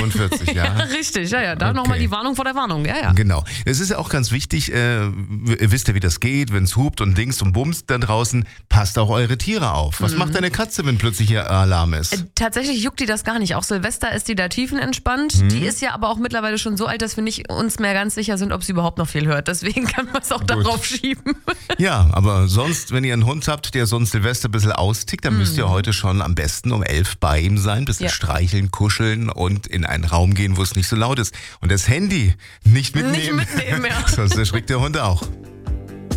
45, ja. Richtig, ja. Da nochmal die Warnung vor der Warnung, ja. Genau. Es ist ja auch ganz wichtig, ihr wisst ja, wie das geht, wenn es hupt und dingst und bumst da draußen, passt auch eure Tiere auf. Was macht deine Katze, wenn plötzlich hier Alarm ist? Tatsächlich juckt die das gar nicht. Auch Silvester ist die da tiefenentspannt. Die ist ja aber auch mittlerweile schon so alt, dass wir nicht uns mehr ganz sicher sind, ob sie überhaupt noch viel hört. Deswegen kann man es auch darauf schieben. Ja, aber sonst, wenn ihr einen Hund habt, der sonst Silvester ein bisschen austickt, dann müsst ihr heute schon am besten um 11 bei ihm sein, ein bisschen streicheln, kuscheln und in einen Raum gehen, wo es nicht so laut ist. Und das Handy nicht mitnehmen. Nicht mitnehmen, ja. Sonst erschrickt der Hund auch.